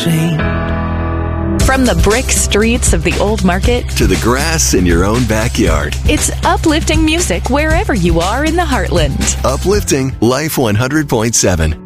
From the brick streets of the old market to the grass in your own backyard. It's uplifting music wherever you are in the heartland. Uplifting Life 100.7.